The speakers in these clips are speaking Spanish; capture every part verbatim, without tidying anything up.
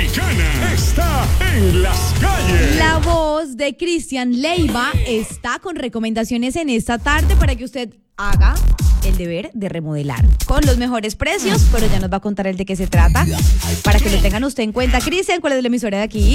Tropicana está en las calles. La voz de Cristian Leiva está con recomendaciones en esta tarde para que usted haga el deber de remodelar con los mejores precios, pero ya nos va a contar el de qué se trata para que lo tengan usted en cuenta. Cristian, ¿cuál es la emisora de aquí?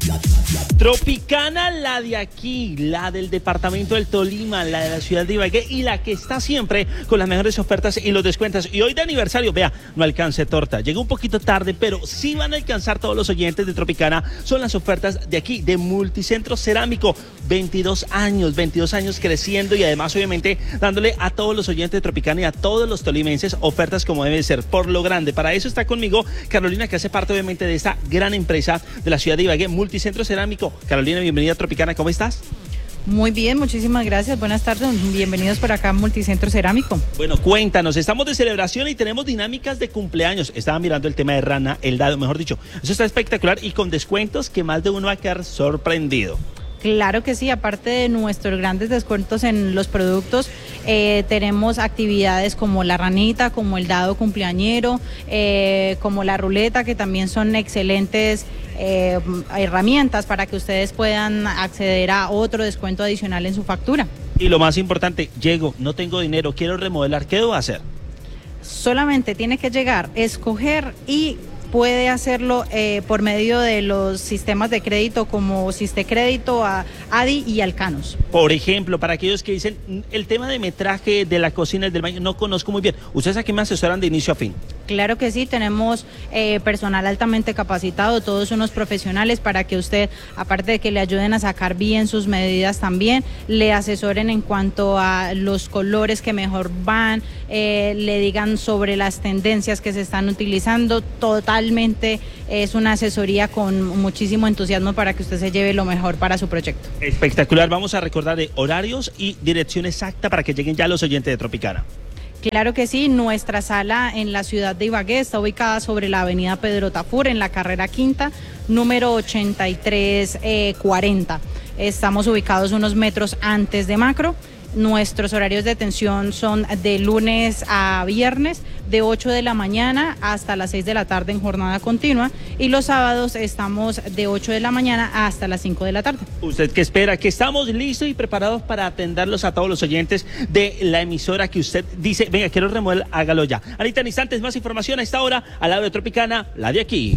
Tropicana, la de aquí, la del departamento del Tolima, la de la ciudad de Ibagué y la que está siempre con las mejores ofertas y los descuentos. Y hoy de aniversario, vea, no alcance torta, llegó un poquito tarde, pero sí van a alcanzar todos los oyentes de Tropicana. Son las ofertas de aquí, de Multicentro Cerámico, veintidós años, veintidós años creciendo y además obviamente dándole a todos los oyentes de Tropicana y a todos los tolimenses ofertas como debe ser, por lo grande. Para eso está conmigo Carolina, que hace parte obviamente de esta gran empresa de la ciudad de Ibagué, Multicentro Cerámico. Carolina, bienvenida a Tropicana, ¿cómo estás? Muy bien, muchísimas gracias, buenas tardes, bienvenidos por acá a Multicentro Cerámico. Bueno, cuéntanos, estamos de celebración y tenemos dinámicas de cumpleaños. Estaba mirando el tema de Rana, el dado, mejor dicho, eso está espectacular y con descuentos que más de uno va a quedar sorprendido. Claro que sí, aparte de nuestros grandes descuentos en los productos, eh, tenemos actividades como la ranita, como el dado cumpleañero, eh, como la ruleta, que también son excelentes eh, herramientas para que ustedes puedan acceder a otro descuento adicional en su factura. Y lo más importante, llego, no tengo dinero, quiero remodelar, ¿qué debo hacer? Solamente tiene que llegar, escoger y puede hacerlo eh, por medio de los sistemas de crédito como Sistecrédito, a Adi y Alcanos. Por ejemplo, para aquellos que dicen, el tema de metraje de la cocina y del baño no conozco muy bien, ¿ustedes aquí me asesoran de inicio a fin? Claro que sí, tenemos eh, personal altamente capacitado, todos unos profesionales para que usted, aparte de que le ayuden a sacar bien sus medidas también, le asesoren en cuanto a los colores que mejor van, eh, le digan sobre las tendencias que se están utilizando. Totalmente es una asesoría con muchísimo entusiasmo para que usted se lleve lo mejor para su proyecto. Espectacular, vamos a recordar de horarios y dirección exacta para que lleguen ya los oyentes de Tropicana. Claro que sí, nuestra sala en la ciudad de Ibagué está ubicada sobre la avenida Pedro Tafur, en la carrera quinta, número ochenta y tres cuarenta. Estamos ubicados unos metros antes de Macro. Nuestros horarios de atención son de lunes a viernes, de ocho de la mañana hasta las seis de la tarde en jornada continua, y los sábados estamos de ocho de la mañana hasta las cinco de la tarde. ¿Usted qué espera? Que estamos listos y preparados para atenderlos a todos los oyentes de la emisora que usted dice, venga, quiero remodelar, hágalo ya. Ahorita en instantes más información a esta hora, al lado de Tropicana, la de aquí.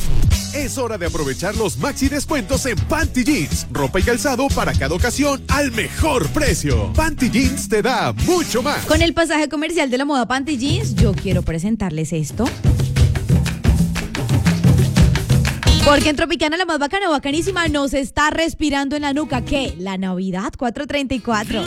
Es hora de aprovechar los maxi descuentos en Panty Jeans. Ropa y calzado para cada ocasión al mejor precio. Panty Jeans te da mucho más. Con el pasaje comercial de la moda Panty Jeans, yo quiero presentarles esto. Porque en Tropicana, la más bacana, bacanísima, nos está respirando en la nuca. ¿Qué? La Navidad cuatrocientos treinta y cuatro.